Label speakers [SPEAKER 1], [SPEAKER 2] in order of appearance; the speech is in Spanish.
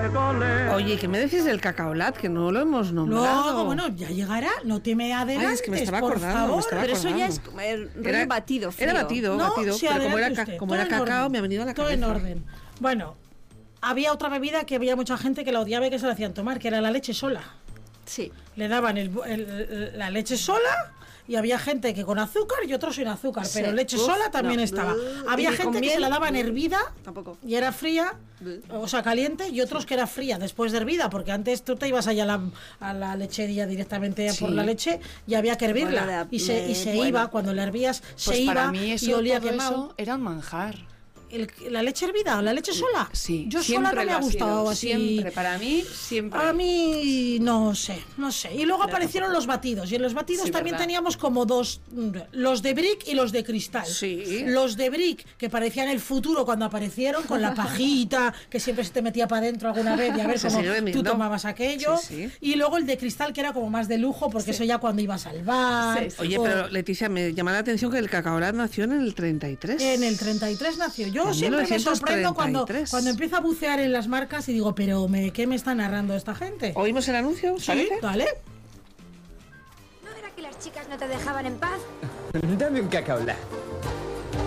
[SPEAKER 1] Oye, ¿qué me decís del cacaolat? Que no lo hemos nombrado.
[SPEAKER 2] No, bueno, ya llegará, no te me adelantes,
[SPEAKER 1] Ay, es que me estaba
[SPEAKER 2] por
[SPEAKER 1] acordando,
[SPEAKER 2] favor.
[SPEAKER 1] me estaba
[SPEAKER 3] Pero eso ya
[SPEAKER 1] acordando.
[SPEAKER 3] es rollo batido, frío.
[SPEAKER 1] Era batido,
[SPEAKER 2] No,
[SPEAKER 1] batido.
[SPEAKER 2] sí,
[SPEAKER 1] Pero como
[SPEAKER 2] adelante
[SPEAKER 1] era,
[SPEAKER 2] usted,
[SPEAKER 1] como
[SPEAKER 2] todo
[SPEAKER 1] era
[SPEAKER 2] en
[SPEAKER 1] cacao,
[SPEAKER 2] orden,
[SPEAKER 1] me ha venido a la
[SPEAKER 2] todo
[SPEAKER 1] cabeza.
[SPEAKER 2] en orden. Bueno, había otra bebida que había mucha gente que la odiaba y que se la hacían tomar, que era la leche sola.
[SPEAKER 3] Sí.
[SPEAKER 2] Le daban la leche sola y había gente que con azúcar y otros sin azúcar,
[SPEAKER 3] Sí.
[SPEAKER 2] pero leche
[SPEAKER 3] Uf,
[SPEAKER 2] sola también
[SPEAKER 3] no.
[SPEAKER 2] estaba. Había
[SPEAKER 3] ¿Y con
[SPEAKER 2] gente que
[SPEAKER 3] miel?
[SPEAKER 2] se la daban hervida
[SPEAKER 3] Tampoco.
[SPEAKER 2] y era fría, o sea, caliente, y otros que era fría después de hervida, porque antes tú te ibas allá a la lechería directamente
[SPEAKER 1] Sí.
[SPEAKER 2] por la leche y había que hervirla.
[SPEAKER 3] Bueno,
[SPEAKER 2] y se
[SPEAKER 3] bueno.
[SPEAKER 2] iba, cuando la hervías,
[SPEAKER 4] Pues
[SPEAKER 2] se
[SPEAKER 4] para
[SPEAKER 2] iba
[SPEAKER 4] mí eso,
[SPEAKER 2] y olía
[SPEAKER 4] todo
[SPEAKER 2] quemado.
[SPEAKER 4] eso era un manjar.
[SPEAKER 2] ¿La leche hervida o la leche sola?
[SPEAKER 4] Sí,
[SPEAKER 2] Yo sola
[SPEAKER 4] siempre
[SPEAKER 2] no me
[SPEAKER 4] lo
[SPEAKER 2] ha
[SPEAKER 4] ha sido,
[SPEAKER 2] gustado así.
[SPEAKER 4] Siempre, para mí, siempre.
[SPEAKER 2] A mí no sé. Y luego aparecieron los batidos. Y en los batidos
[SPEAKER 4] Sí,
[SPEAKER 2] también
[SPEAKER 4] ¿verdad?
[SPEAKER 2] teníamos como dos, los de brick y los de cristal.
[SPEAKER 1] Sí.
[SPEAKER 2] Los de brick, que parecían el futuro cuando aparecieron, con la pajita, que siempre se te metía para adentro alguna vez y a ver
[SPEAKER 1] Se
[SPEAKER 2] cómo
[SPEAKER 1] sigue
[SPEAKER 2] tú
[SPEAKER 1] vendiendo.
[SPEAKER 2] tomabas aquello.
[SPEAKER 1] Sí, sí.
[SPEAKER 2] Y luego el de cristal, que era como más de lujo, porque eso ya cuando ibas al bar.
[SPEAKER 3] Sí, sí.
[SPEAKER 1] Oye,
[SPEAKER 2] o-
[SPEAKER 1] pero Leticia, me llama la atención que el cacaolat nació en el 33.
[SPEAKER 2] En el 33 nació. Yo
[SPEAKER 1] En
[SPEAKER 2] siempre me sorprendo cuando
[SPEAKER 1] 1933.
[SPEAKER 2] empiezo a bucear en las marcas y digo, pero ¿qué me está narrando esta gente?
[SPEAKER 1] ¿Oímos el anuncio?
[SPEAKER 2] Sí,
[SPEAKER 1] ¿Parece?
[SPEAKER 2] dale.
[SPEAKER 5] ¿No era que las chicas no te dejaban en paz?
[SPEAKER 6] Dame un cacaolat.